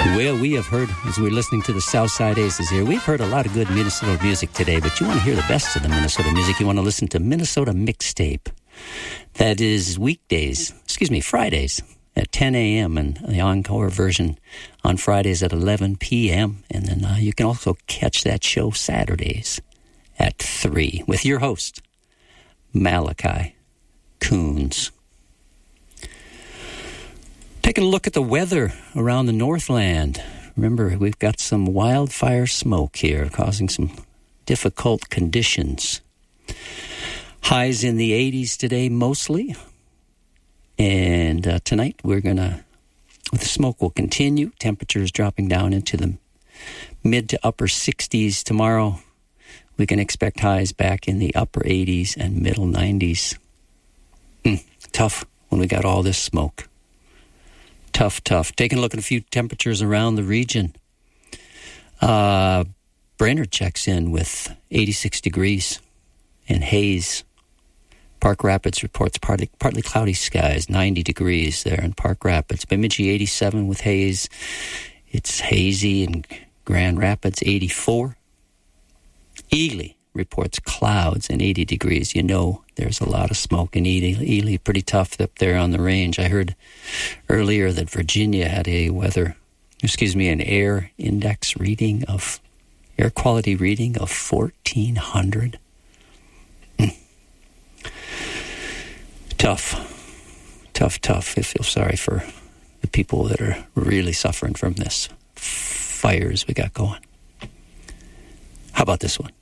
Well, we have heard, as we're listening to the Southside Aces here, we've heard a lot of good Minnesota music today, but you want to hear the best of the Minnesota music, you want to listen to Minnesota Mixtape. That is Fridays at 10 a.m. and the encore version on Fridays at 11 p.m. And then you can also catch that show Saturdays at 3 with your host, Malachi Coons. Taking a look at the weather around the Northland. Remember, we've got some wildfire smoke here causing some difficult conditions. Highs in the 80s today mostly. And tonight the smoke will continue. Temperatures dropping down into the mid to upper 60s tomorrow. We can expect highs back in the upper 80s and middle 90s. Tough when we got all this smoke. Tough. Taking a look at a few temperatures around the region. Brainerd checks in with 86 degrees and haze. Park Rapids reports partly cloudy skies, 90 degrees there in Park Rapids. Bemidji 87 with haze. It's hazy in Grand Rapids 84. Ely reports clouds and 80 degrees. You know there's a lot of smoke in Ely. Ely pretty tough up there on the range. I heard earlier that Virginia had an air index reading of, air quality reading of 1,400. Tough. I feel sorry for the people that are really suffering from this fires we got going. How about this one?